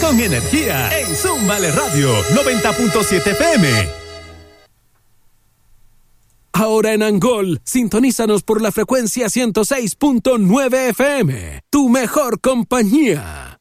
con energía en Zúmbale Radio 90.7 FM. Ahora en Angol, sintonízanos por la frecuencia 106.9 FM. Tu mejor compañía.